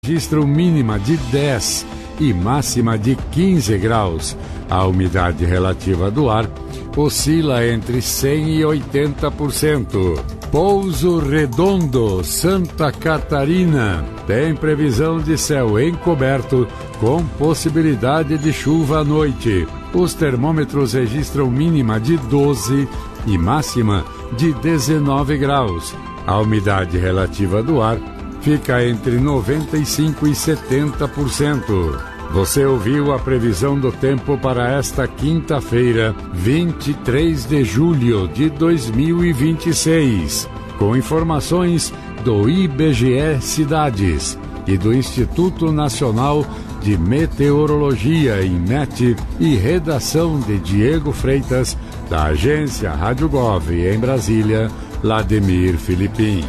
registram mínima de 10 e máxima de 15 graus. A umidade relativa do ar oscila entre 100% e 80%. Pouso Redondo, Santa Catarina. Tem previsão de céu encoberto com possibilidade de chuva à noite. Os termômetros registram mínima de 12 e máxima de 19 graus. A umidade relativa do ar fica entre 95% e 70%. Você ouviu a previsão do tempo para esta quinta-feira, 23 de julho de 2026, com informações do IBGE Cidades e do Instituto Nacional de Meteorologia, INMET, e redação de Diego Freitas, da agência Rádio Gov em Brasília, Lademir Filipim.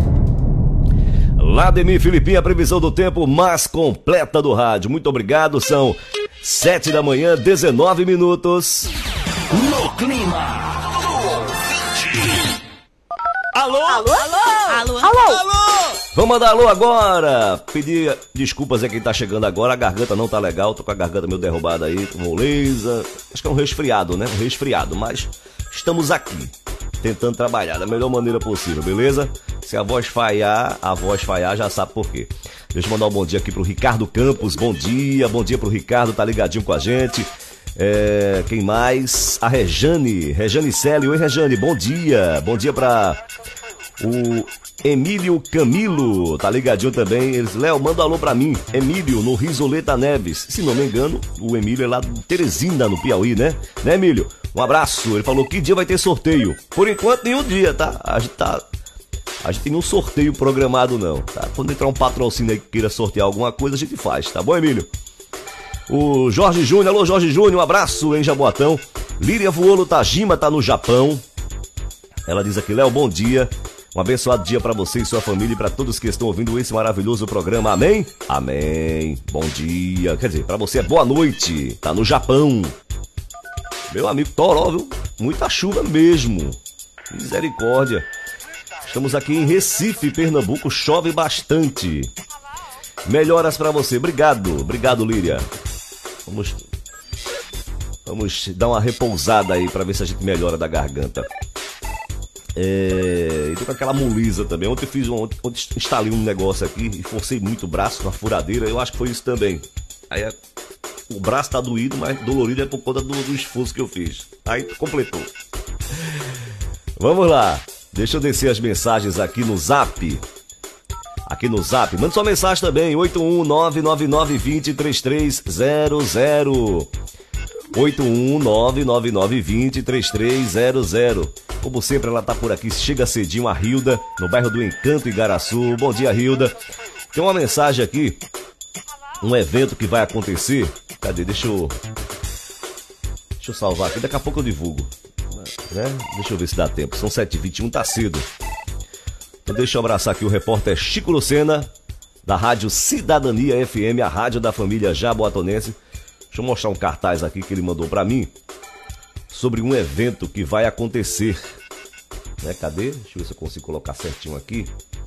Lademir Filipim, a previsão do tempo mais completa do rádio. Muito obrigado, são 7 da manhã, 19 minutos. No clima do ouvinte. Alô? Alô? Alô? Alô? Alô? Vamos mandar alô agora. Pedir desculpas a quem tá chegando agora. A garganta não tá legal, tô com a garganta meio derrubada aí, com moleza. Acho que é um resfriado, né? Um resfriado, mas estamos aqui, tentando trabalhar da melhor maneira possível, beleza? Se a voz falhar, já sabe por quê. Deixa eu mandar um bom dia aqui pro Ricardo Campos. Bom dia pro Ricardo, tá ligadinho com a gente. Quem mais? A Rejane Celi. Oi, Rejane, bom dia. Bom dia pra o Emílio Camilo, tá ligadinho também. Eles, Léo, manda um alô pra mim. Emílio, no Risoleta Neves. Se não me engano, o Emílio é lá de Teresina, no Piauí, né? Né, Emílio? Um abraço. Ele falou que dia vai ter sorteio. Por enquanto, nenhum dia, tá? A gente tem um sorteio programado, não, tá? Quando entrar um patrocínio aí que queira sortear alguma coisa, a gente faz, tá bom, Emílio? O Jorge Júnior, alô, Jorge Júnior, um abraço em Jaboatão. Líria Vuolo Tajima tá no Japão. Ela diz aqui, Léo, bom dia. Um abençoado dia pra você e sua família e pra todos que estão ouvindo esse maravilhoso programa. Amém? Amém. Bom dia. Quer dizer, pra você é boa noite. Tá no Japão. Meu amigo Toró, viu? Muita chuva mesmo. Misericórdia. Estamos aqui em Recife, Pernambuco. Chove bastante. Melhoras pra você. Obrigado. Obrigado, Líria. Vamos dar uma repousada aí pra ver se a gente melhora da garganta. E tô com aquela moleza também. Ontem instalei um negócio aqui e forcei muito o braço com a furadeira. Eu acho que foi isso também. Aí o braço tá doído, mas dolorido é por conta do esforço que eu fiz. Aí completou. Vamos lá. Deixa eu descer as mensagens aqui no Zap. Manda sua mensagem também. 81999203300. 81999203300. Como sempre, ela tá por aqui. Chega cedinho, a Hilda, no bairro do Encanto, Igaraçu. Bom dia, Hilda. Tem uma mensagem aqui. Um evento que vai acontecer. Cadê? Deixa eu salvar aqui. Daqui a pouco eu divulgo. Né? Deixa eu ver se dá tempo. São 7h21, tá cedo. Então deixa eu abraçar aqui o repórter Chico Lucena, da Rádio Cidadania FM, a rádio da família jaboatonense. Deixa eu mostrar um cartaz aqui que ele mandou pra mim sobre um evento que vai acontecer. Né? Cadê? Deixa eu ver se eu consigo colocar certinho aqui.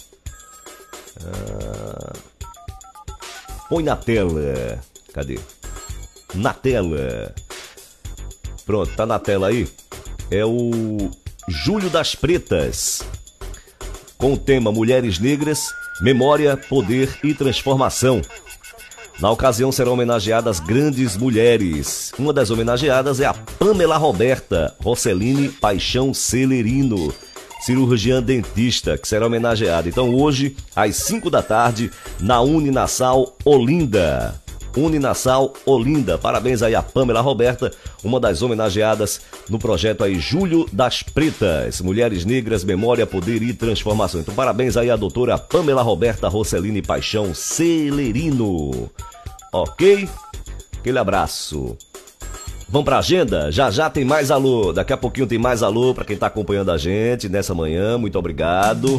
Põe na tela. Cadê? Na tela. Pronto, tá na tela aí. É o Julho das Pretas, com o tema Mulheres Negras, Memória, Poder e Transformação. Na ocasião serão homenageadas grandes mulheres. Uma das homenageadas é a Pamela Roberta Rosseline Paixão Celerino, cirurgiã dentista, que será homenageada. Então hoje, às 5 da tarde, na Uninassal Olinda. Parabéns aí a Pamela Roberta, uma das homenageadas no projeto aí Julho das Pretas, Mulheres Negras, Memória, Poder e Transformação. Então parabéns aí a doutora Pamela Roberta Rosseline Paixão Celerino. Ok? Aquele abraço. Vamos pra agenda? Já tem mais alô. Daqui a pouquinho tem mais alô pra quem tá acompanhando a gente nessa manhã. Muito obrigado.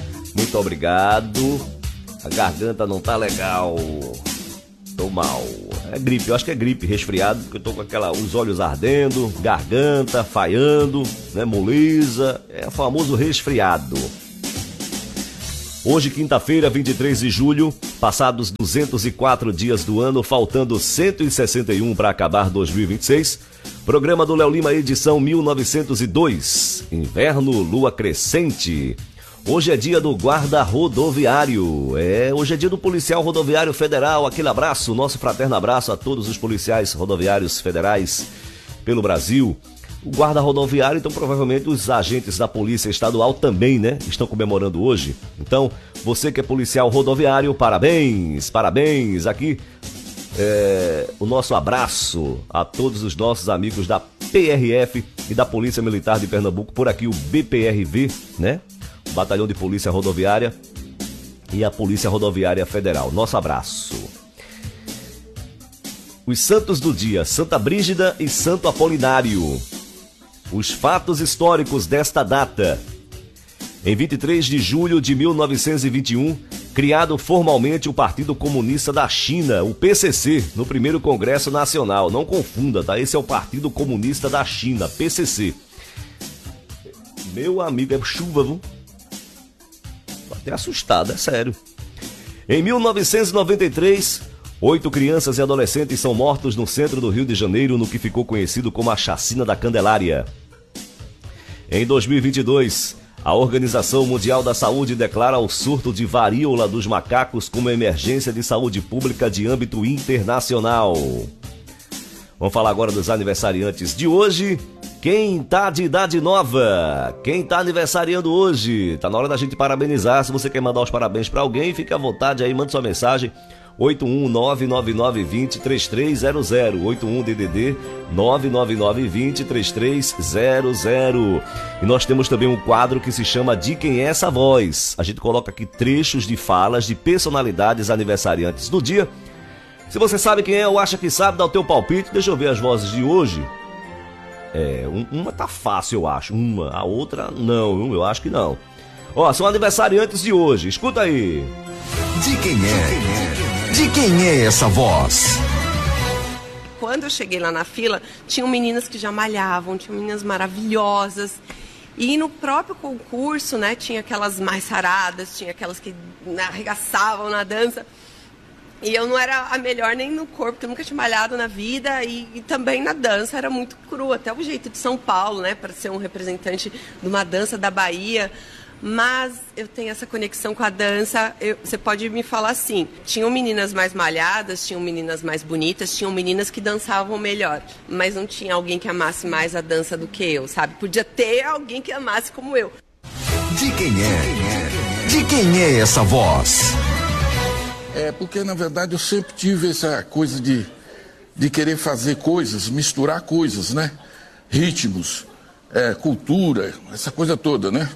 A garganta não tá legal. Tô mal. É gripe, eu acho que é gripe, resfriado, porque eu tô com os olhos ardendo, garganta, falhando, né, moleza. É o famoso resfriado. Hoje, quinta-feira, 23 de julho, passados 204 dias do ano, faltando 161 para acabar 2026. Programa do Léo Lima, edição 1902. Inverno, lua crescente. Hoje é dia do guarda rodoviário. Hoje é dia do policial rodoviário federal. Aquele abraço, nosso fraterno abraço a todos os policiais rodoviários federais pelo Brasil. O guarda rodoviário, então provavelmente os agentes da polícia estadual também, né? Estão comemorando hoje. Então, você que é policial rodoviário, parabéns, parabéns. Aqui o nosso abraço a todos os nossos amigos da PRF e da Polícia Militar de Pernambuco. Por aqui o BPRV, né? O Batalhão de Polícia Rodoviária e a Polícia Rodoviária Federal. Nosso abraço. Os santos do dia, Santa Brígida e Santo Apolinário. Os fatos históricos desta data. Em 23 de julho de 1921, criado formalmente o Partido Comunista da China, o PCC, no primeiro Congresso Nacional. Não confunda, tá? Esse é o Partido Comunista da China, PCC. Meu amigo, é chuva, viu? Tô até assustado, é sério. Em 1993... 8 crianças e adolescentes são mortos no centro do Rio de Janeiro, no que ficou conhecido como a Chacina da Candelária. Em 2022, a Organização Mundial da Saúde declara o surto de varíola dos macacos como emergência de saúde pública de âmbito internacional. Vamos falar agora dos aniversariantes de hoje. Quem tá de idade nova? Quem tá aniversariando hoje? Tá na hora da gente parabenizar. Se você quer mandar os parabéns para alguém, fique à vontade aí, manda sua mensagem. 81999203300, 81DDD 999203300. E nós temos também um quadro que se chama De Quem é Essa Voz? A gente coloca aqui trechos de falas de personalidades aniversariantes do dia. Se você sabe quem é ou acha que sabe, dá o teu palpite. Deixa eu ver as vozes de hoje. Uma tá fácil, eu acho. A outra não, eu acho que não. Ó, são aniversariantes de hoje. Escuta aí. De quem é? De quem é essa voz? Quando eu cheguei lá na fila, tinham meninas que já malhavam, tinham meninas maravilhosas. E no próprio concurso, né, tinha aquelas mais saradas, tinha aquelas que arregaçavam na dança. E eu não era a melhor nem no corpo, porque eu nunca tinha malhado na vida. E também na dança era muito crua, até o jeito de São Paulo, né, para ser um representante de uma dança da Bahia. Mas eu tenho essa conexão com a dança. Você pode me falar assim, tinham meninas mais malhadas, tinham meninas mais bonitas, tinham meninas que dançavam melhor, mas não tinha alguém que amasse mais a dança do que eu, sabe? Podia ter alguém que amasse como eu. De quem é? De quem é essa voz? Porque na verdade eu sempre tive essa coisa de querer fazer coisas, misturar coisas, né? Ritmos, cultura, essa coisa toda, né?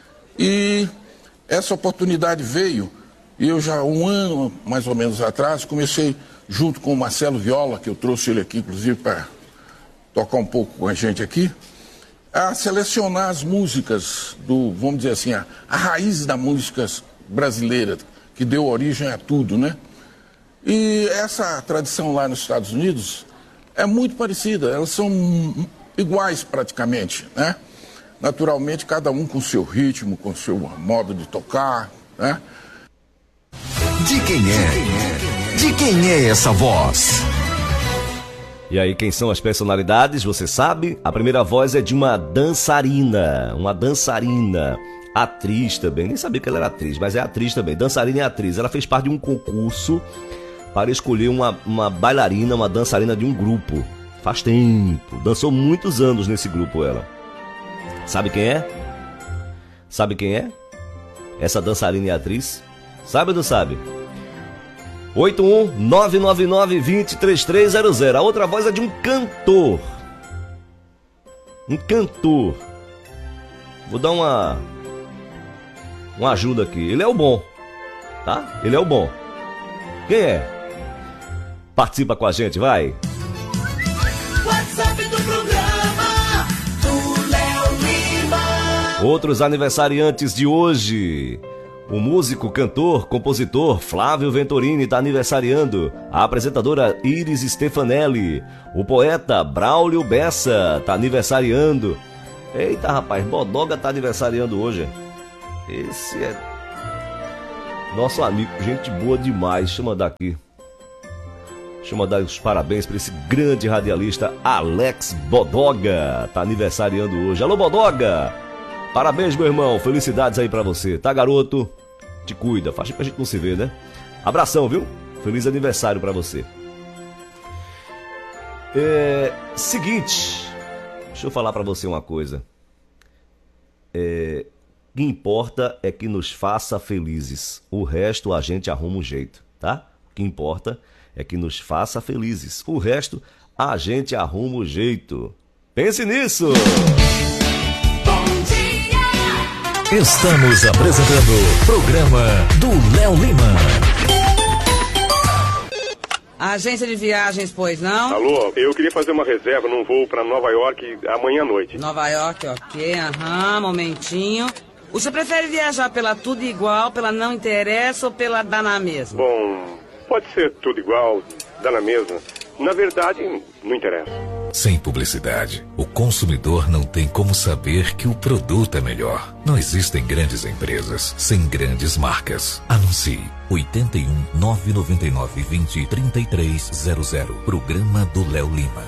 E essa oportunidade veio, e eu já um ano, mais ou menos atrás, comecei junto com o Marcelo Viola, que eu trouxe ele aqui, inclusive, para tocar um pouco com a gente aqui, a selecionar as músicas vamos dizer assim, a raiz da música brasileira, que deu origem a tudo, né? E essa tradição lá nos Estados Unidos é muito parecida, elas são iguais praticamente, né? Naturalmente, cada um com seu ritmo, com seu modo de tocar, né? De quem é? De quem é essa voz? E aí, quem são as personalidades? Você sabe? A primeira voz é de uma dançarina. Atriz também. Nem sabia que ela era atriz, mas é atriz também. Dançarina e atriz. Ela fez parte de um concurso para escolher uma bailarina, uma dançarina de um grupo. Faz tempo. Dançou muitos anos nesse grupo, ela. Sabe quem é? Sabe quem é? Essa dançarina e atriz? Sabe ou não sabe? 81999203300. A outra voz é de um cantor. Vou dar uma ajuda aqui. Ele é o bom, tá? Ele é o bom. Quem é? Participa com a gente, vai. WhatsApp do programa do Léo Lima. Outros aniversariantes de hoje. O músico, cantor, compositor Flávio Venturini está aniversariando. A apresentadora Iris Stefanelli. O poeta Braulio Bessa está aniversariando. Eita, rapaz, Bodoga está aniversariando hoje. Esse é... Nosso amigo, gente boa demais. Deixa eu mandar aqui. Deixa eu mandar os parabéns para esse grande radialista Alex Bodoga. Tá aniversariando hoje. Alô, Bodoga! Parabéns, meu irmão. Felicidades aí pra você. Tá, garoto? Te cuida. Faz tempo que a gente não se vê, né? Abração, viu? Feliz aniversário pra você. Seguinte. Deixa eu falar pra você uma coisa. O que importa é que nos faça felizes. O resto a gente arruma um jeito, tá? O que importa é que nos faça felizes. O resto a gente arruma um jeito. Pense nisso! Estamos apresentando o programa do Léo Lima. Agência de viagens, pois não? Alô, eu queria fazer uma reserva num voo para Nova York amanhã à noite. Nova York, ok, momentinho. O senhor prefere viajar pela tudo igual, pela não interessa ou pela dá na mesma? Bom, pode ser tudo igual, dá na mesma. Na verdade, não interessa. Sem publicidade, o consumidor não tem como saber que o produto é melhor. Não existem grandes empresas sem grandes marcas. Anuncie 81 999 20 3300. Programa do Léo Lima.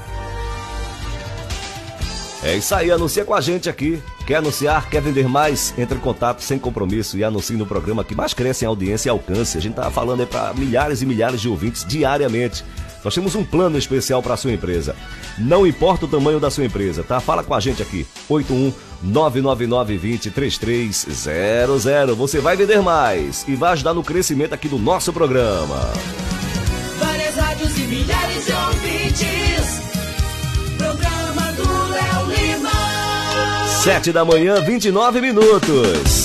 É isso aí, anuncia com a gente aqui. Quer anunciar, quer vender mais? Entre em contato sem compromisso e anuncie no programa que mais cresce em audiência e alcance. A gente tá falando aí para milhares e milhares de ouvintes diariamente. Nós temos um plano especial para a sua empresa. Não importa o tamanho da sua empresa, tá? Fala com a gente aqui. 81 999 20 3300. Você vai vender mais e vai ajudar no crescimento aqui do nosso programa. Várias rádios e milhares de ouvintes. Programa do Léo Lima. 7 da manhã, 29 minutos.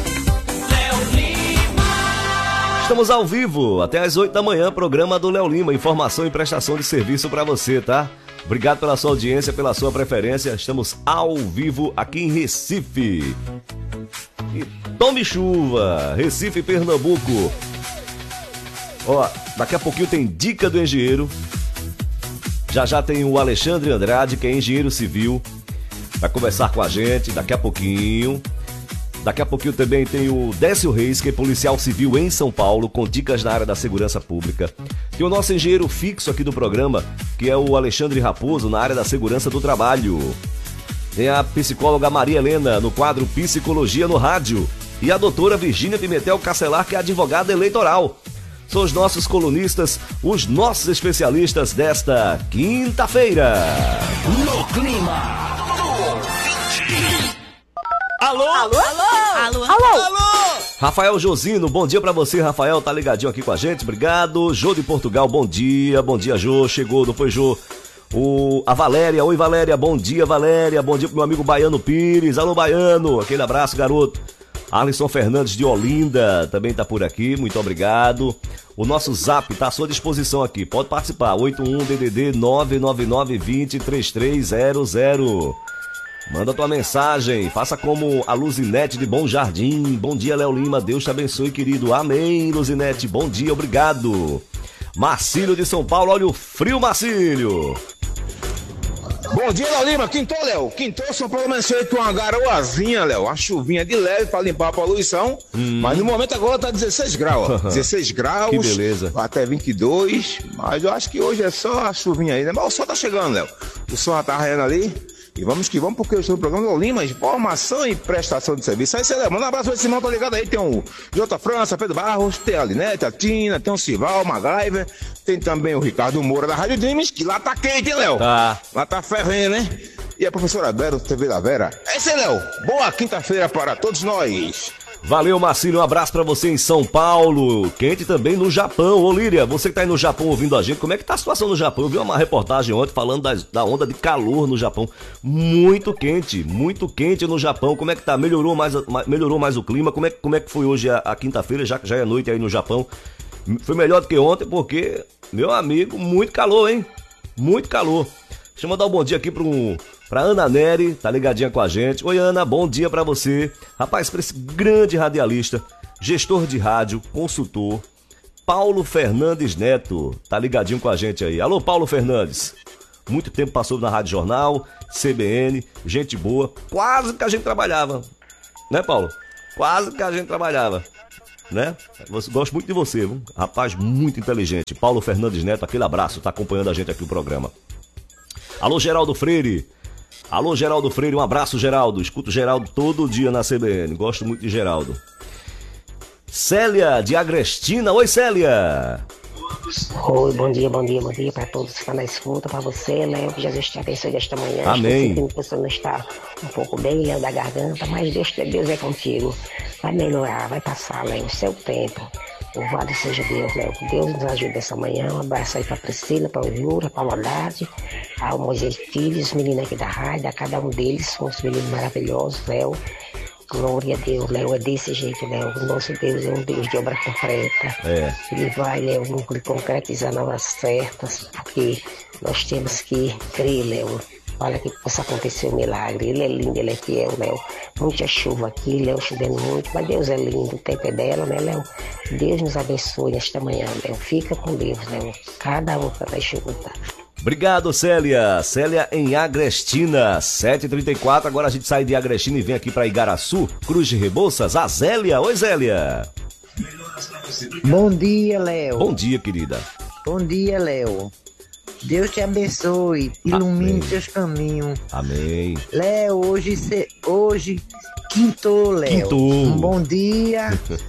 Estamos ao vivo, até às 8 da manhã, programa do Léo Lima, informação e prestação de serviço para você, tá? Obrigado pela sua audiência, pela sua preferência. Estamos ao vivo aqui em Recife. E tome chuva, Recife, Pernambuco. Ó, daqui a pouquinho tem Dica do Engenheiro. Já tem o Alexandre Andrade, que é engenheiro civil. Vai conversar com a gente daqui a pouquinho. Daqui a pouquinho também tem o Décio Reis, que é policial civil em São Paulo, com dicas na área da segurança pública. Tem o nosso engenheiro fixo aqui do programa, que é o Alexandre Raposo, na área da segurança do trabalho. Tem a psicóloga Maria Helena, no quadro Psicologia no Rádio. E a doutora Virgínia Pimentel Castelar, que é advogada eleitoral. São os nossos colunistas, os nossos especialistas desta quinta-feira. No clima. Alô? Alô? Alô? Alô? Alô? Rafael Josino, bom dia pra você, Rafael, tá ligadinho aqui com a gente, obrigado. Jô de Portugal, bom dia Jô, chegou, não foi Jô? A Valéria, oi Valéria, bom dia pro meu amigo Baiano Pires, alô Baiano, aquele abraço garoto. Alisson Fernandes de Olinda também tá por aqui, muito obrigado. O nosso zap tá à sua disposição aqui, pode participar, 81-DDD 999 20 3300. Manda tua mensagem, faça como a Luzinete de Bom Jardim. Bom dia, Léo Lima, Deus te abençoe, querido. Amém, Luzinete, bom dia, obrigado. Marcílio de São Paulo, olha o frio, Marcílio. Bom dia, Léo Lima, quintou, Léo. Quintou, São Paulo amanheceu com uma garoazinha, Léo. Uma chuvinha de leve pra limpar a poluição. Mas no momento agora tá 16 graus, ó. 16 graus. Que beleza. Até 22. Mas eu acho que hoje é só a chuvinha aí, né? Mas o sol tá chegando, Léo. O sol já tá raiando ali. E vamos que vamos, porque eu estou no programa do Lima, informação e prestação de serviço. Aí você leva, manda um abraço pra esse irmão, tá ligado aí? Tem o Jota França, Pedro Barros, tem a Linete, a Tina, tem o Sival, o MacGyver, tem também o Ricardo Moura da Rádio Dreams, que lá tá quente, hein, Léo? Tá. Lá tá fervendo, né? E a professora Vera, TV da Vera. É isso aí, Léo. Boa quinta-feira para todos nós. Valeu, Marcílio, um abraço pra você em São Paulo. Quente também no Japão. Ô, Líria, você que tá aí no Japão ouvindo a gente, como é que tá a situação no Japão? Eu vi uma reportagem ontem falando da onda de calor no Japão. Muito quente no Japão. Como é que tá? Melhorou mais o clima? Como é que foi hoje a quinta-feira, já é noite aí no Japão? Foi melhor do que ontem, porque, meu amigo, muito calor, hein? Muito calor. Deixa eu mandar um bom dia aqui pra Ana Nery, tá ligadinha com a gente. Oi, Ana, bom dia pra você. Rapaz, pra esse grande radialista, gestor de rádio, consultor, Paulo Fernandes Neto, tá ligadinho com a gente aí. Alô, Paulo Fernandes. Muito tempo passou na Rádio Jornal, CBN, gente boa. Quase que a gente trabalhava. Né, Paulo? Quase que a gente trabalhava. né? Gosto muito de você, viu? Rapaz muito inteligente. Paulo Fernandes Neto, aquele abraço, tá acompanhando a gente aqui no programa. Alô, Geraldo Freire. Alô, Geraldo Freire, um abraço, Geraldo. Escuto Geraldo todo dia na CBN. Gosto muito de Geraldo. Célia de Agrestina. Oi, Célia. Oi, bom dia para todos que estão na escuta, para você, Léo, que Jesus te abençoe desta manhã. Amém. Estou sentindo que você não está um pouco bem, Léo, da garganta, mas Deus é contigo. Vai melhorar, vai passar, Léo, o seu tempo. Louvado seja Deus, Léo. Que Deus nos ajude essa manhã. Um abraço aí para Priscila, para o Jura, para o Haddad, ao Moisés Filhos, os meninos aqui da rádio, a cada um deles, são os meninos maravilhosos, Léo. Glória a Deus, Léo, é desse jeito, Léo. O nosso Deus é um Deus de obra concreta. Ele vai, Léo, concretizar novas ofertas, porque nós temos que crer, Léo, para que possa acontecer o milagre. Ele é lindo, ele é fiel, Léo. Muita chuva aqui, Léo, chovendo muito, mas Deus é lindo, o tempo é dela, né, Léo? Deus nos abençoe nesta manhã, Léo. Fica com Deus, Léo. Cada um vai escutar. Obrigado, Célia. Célia em Agrestina, 7h34. Agora a gente sai de Agrestina e vem aqui para Igaraçu, Cruz de Rebouças. A Zélia. Oi, Zélia. Bom dia, Léo. Bom dia, querida. Bom dia, Léo. Deus te abençoe, ilumine teus caminhos. Amém. Léo, hoje quintou, Léo. Quintou. Um bom dia.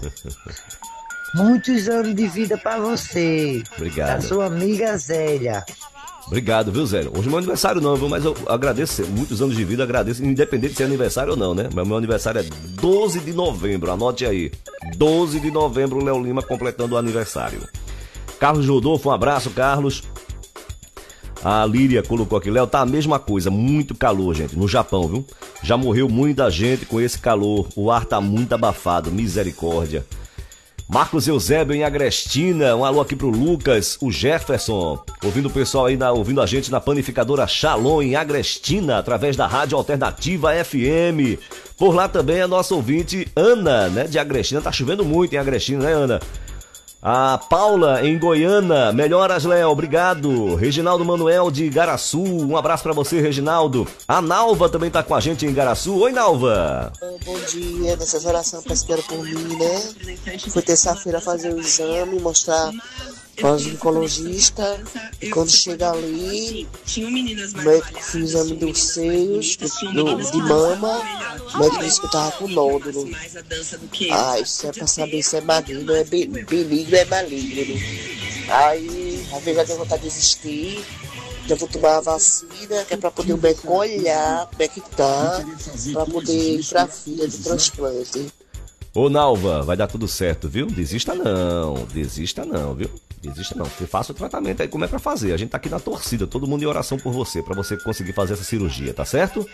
Muitos anos de vida para você. Obrigado. Da sua amiga Zélia. Obrigado, viu, Zé? Hoje não é meu aniversário não, viu? Mas eu agradeço, muitos anos de vida, agradeço, independente de ser aniversário ou não, né? Mas meu aniversário é 12 de novembro, anote aí. 12 de novembro, Léo Lima completando o aniversário. Carlos Rodolfo, um abraço, Carlos. A Líria colocou aqui, Léo, tá a mesma coisa, muito calor, gente, no Japão, viu? Já morreu muita gente com esse calor, o ar tá muito abafado, misericórdia. Marcos Eusébio em Agrestina, um alô aqui pro Lucas, o Jefferson, ouvindo o pessoal aí, ouvindo a gente na panificadora Shalom em Agrestina, através da Rádio Alternativa FM. Por lá também a nossa ouvinte Ana, né, de Agrestina, tá chovendo muito em Agrestina, né, Ana? A Paula em Goiânia, melhoras, Léo, obrigado. Reginaldo Manuel de Igaraçu, um abraço pra você, Reginaldo. A Nalva também tá com a gente em Igaraçu. Oi, Nalva. Bom dia, nessas orações pra esperar por mim, né? Fui terça-feira fazer o exame, mostrar para o ginecologista, e quando chega ali, o médico fez o exame dos seios, de mama, o médico disse que eu tava com nódulo. Ah, isso é pra saber se é maligno, é benigno, é maligno. Aí, às vezes já deu vontade de desistir, já vou tomar a vacina, que é pra poder o médico olhar como é que tá, pra poder ir pra fila de transplante. Ô, Nalva, vai dar tudo certo, viu? Desista não, viu? Desista não. Você faça o tratamento aí, como é pra fazer. A gente tá aqui na torcida, todo mundo em oração por você, pra você conseguir fazer essa cirurgia, tá certo?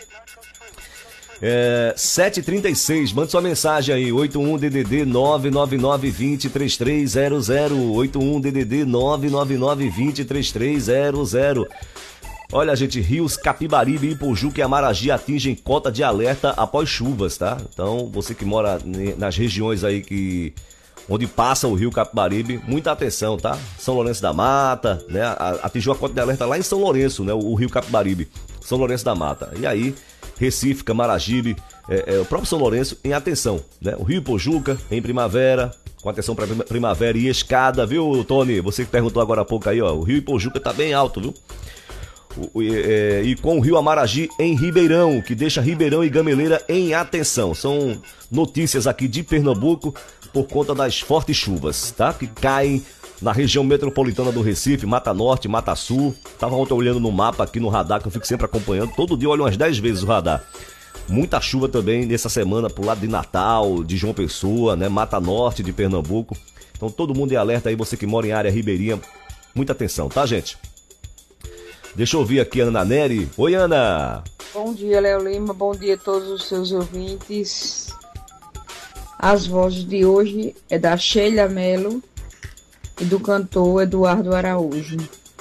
7h36, mande sua mensagem aí, 81DDD 999203300, 81DDD 999203300. Olha, gente, rios Capibaribe, Ipojuca e Amaragi atingem cota de alerta após chuvas, tá? Então, você que mora nas regiões aí onde passa o rio Capibaribe, muita atenção, tá? São Lourenço da Mata, né? Atingiu a cota de alerta lá em São Lourenço, né? O rio Capibaribe, São Lourenço da Mata. E aí, Recife, Camaragibe, o próprio São Lourenço em atenção, né? O rio Ipojuca em primavera, com atenção para primavera e escada, viu, Tony? Você que perguntou agora há pouco aí, ó, o rio Ipojuca tá bem alto, viu? E com o rio Amaragi em Ribeirão, que deixa Ribeirão e Gameleira em atenção. São notícias aqui de Pernambuco por conta das fortes chuvas, tá? Que caem na região metropolitana do Recife, Mata Norte, Mata Sul. Tava ontem olhando no mapa aqui no radar, que eu fico sempre acompanhando. Todo dia eu olho umas 10 vezes o radar. Muita chuva também nessa semana pro lado de Natal, de João Pessoa, né? Mata Norte de Pernambuco. Então todo mundo em alerta aí, você que mora em área ribeirinha. Muita atenção, tá, gente? Deixa eu ouvir aqui a Ana Nery. Oi, Ana. Bom dia, Léo Lima. Bom dia a todos os seus ouvintes. As vozes de hoje é da Sheila Mello e do cantor Eduardo Araújo.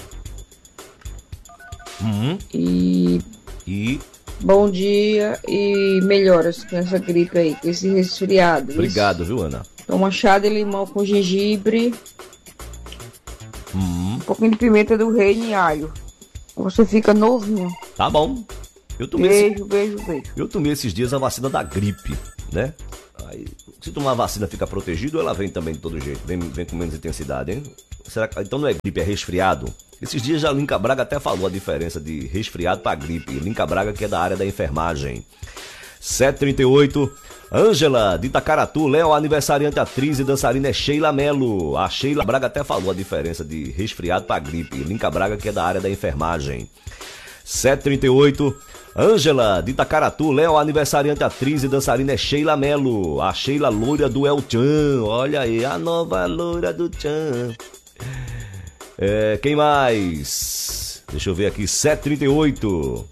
E bom dia e melhoras com essa gripe aí, com esse resfriado. Obrigado, viu, Ana? Toma chá de limão com gengibre, um pouquinho de pimenta do reino e alho. Você fica novinho. Tá bom. Eu tomei beijo. Eu tomei esses dias a vacina da gripe, né? Aí, se tomar vacina fica protegido, ela vem também de todo jeito, vem com menos intensidade, hein? Será que, então não é gripe, é resfriado? Esses dias a Linca Braga até falou a diferença de resfriado para gripe. Linca Braga, que é da área da enfermagem. 7h38, Ângela, de Itacaratu, Léo, aniversariante, atriz e dançarina é Sheila Mello. A Sheila Braga até falou a diferença de resfriado para gripe. Linca Braga, que é da área da enfermagem. 7h38, Ângela, de Itacaratu, Léo, aniversariante, atriz e dançarina é Sheila Mello. A Sheila loira do El Chan, olha aí, a nova loira do Chan. Quem mais? Deixa eu ver aqui, 7h38.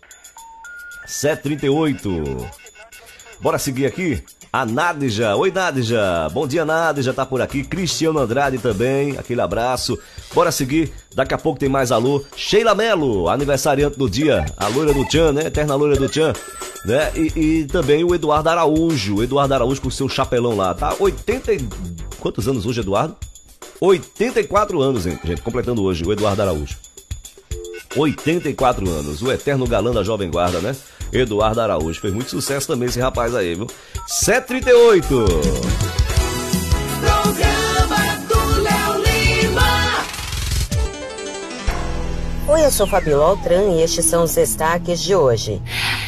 Bora seguir aqui? A Nádija. Oi, Nádija. Bom dia, Nádija. Tá por aqui. Cristiano Andrade também. Aquele abraço. Bora seguir. Daqui a pouco tem mais alô. Sheila Mello, aniversariante do dia. A loira do Tchan, né? Eterna loira do Tchan. Né? E também o Eduardo Araújo. O Eduardo Araújo com o seu chapelão lá. Tá 80... Quantos anos hoje, Eduardo? 84 anos, hein, gente. Completando hoje o Eduardo Araújo. 84 anos. O eterno galã da Jovem Guarda, né? Eduardo Araújo. Fez muito sucesso também esse rapaz aí, viu? 7h38. Programa do Léo Lima. Oi, eu sou Fabiola Altran e estes são os destaques de hoje.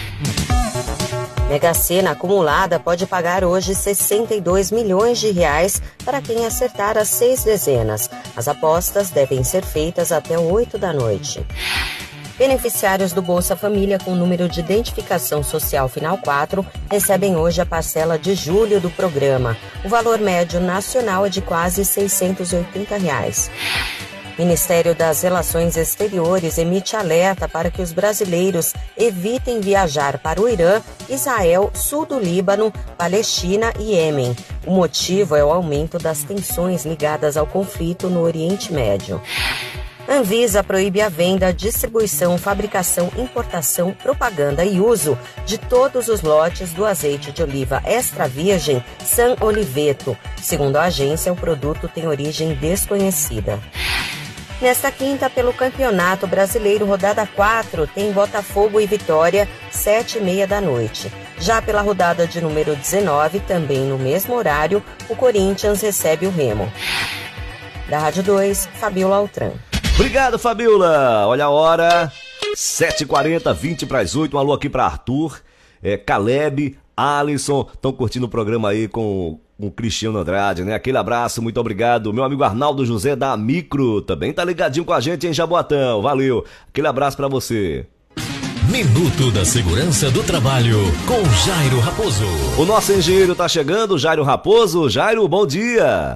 Mega Sena acumulada pode pagar hoje 62 milhões de reais para quem acertar as 6 dezenas. As apostas devem ser feitas até 8 da noite. Beneficiários do Bolsa Família com número de identificação social final 4 recebem hoje a parcela de julho do programa. O valor médio nacional é de quase R$ 680. Ministério das Relações Exteriores emite alerta para que os brasileiros evitem viajar para o Irã, Israel, sul do Líbano, Palestina e Iêmen. O motivo é o aumento das tensões ligadas ao conflito no Oriente Médio. Anvisa proíbe a venda, distribuição, fabricação, importação, propaganda e uso de todos os lotes do azeite de oliva extra virgem San Oliveto. Segundo a agência, o produto tem origem desconhecida. Nesta quinta, pelo Campeonato Brasileiro, rodada 4, tem Botafogo e Vitória, 7h30 da noite. Já pela rodada de número 19, também no mesmo horário, o Corinthians recebe o Remo. Da Rádio 2, Fabiola Altran. Obrigado, Fabiola. Olha a hora, 7h40, 20 para as 8. Um alô aqui para Arthur, Caleb, Alisson. Estão curtindo o programa aí com o Cristiano Andrade, né? Aquele abraço, muito obrigado. Meu amigo Arnaldo José da Micro também tá ligadinho com a gente em Jaboatão. Valeu. Aquele abraço para você. Minuto da Segurança do Trabalho com Jairo Raposo. O nosso engenheiro tá chegando, Jairo Raposo. Jairo, bom dia.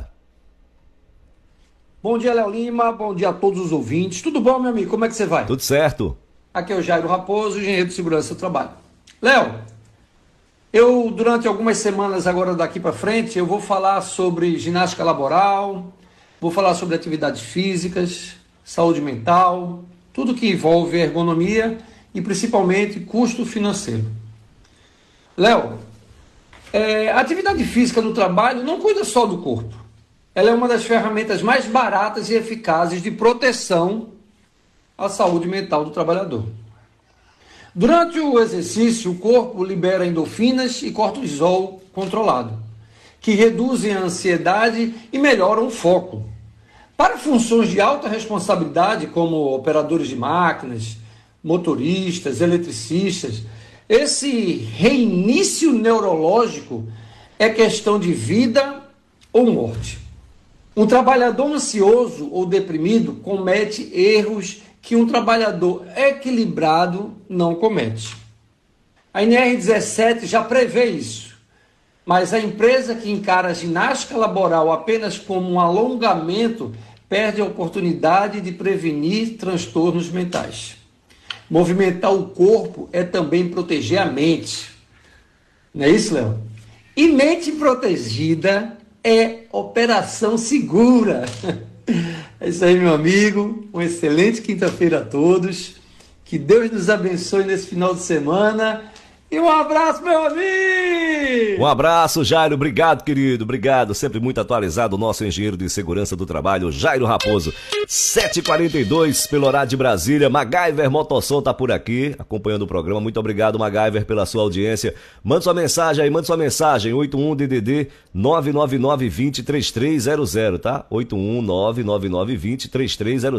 Bom dia, Léo Lima, bom dia a todos os ouvintes. Tudo bom, meu amigo? Como é que você vai? Tudo certo. Aqui é o Jairo Raposo, engenheiro de segurança do trabalho. Léo, eu durante algumas semanas agora daqui para frente, eu vou falar sobre ginástica laboral, vou falar sobre atividades físicas, saúde mental, tudo que envolve ergonomia e principalmente custo financeiro. Léo, a atividade física no trabalho não cuida só do corpo. Ela é uma das ferramentas mais baratas e eficazes de proteção à saúde mental do trabalhador. Durante o exercício, o corpo libera endorfinas e cortisol controlado, que reduzem a ansiedade e melhoram o foco. Para funções de alta responsabilidade, como operadores de máquinas, motoristas, eletricistas, esse reinício neurológico é questão de vida ou morte. Um trabalhador ansioso ou deprimido comete erros que um trabalhador equilibrado não comete. A NR17 já prevê isso, mas a empresa que encara a ginástica laboral apenas como um alongamento perde a oportunidade de prevenir transtornos mentais. Movimentar o corpo é também proteger a mente. Não é isso, Léo? E mente protegida é operação segura. É isso aí, meu amigo. Uma excelente quinta-feira a todos. Que Deus nos abençoe nesse final de semana E um abraço, meu amigo! Um abraço, Jairo. Obrigado, querido. Obrigado. Sempre muito atualizado o nosso engenheiro de segurança do trabalho, Jairo Raposo. 7h42 pelo horário de Brasília. MacGyver Motossom tá por aqui, acompanhando o programa. Muito obrigado, MacGyver, pela sua audiência. Manda sua mensagem aí, 81-DDD 99920-3300, tá? 81-99920-3300.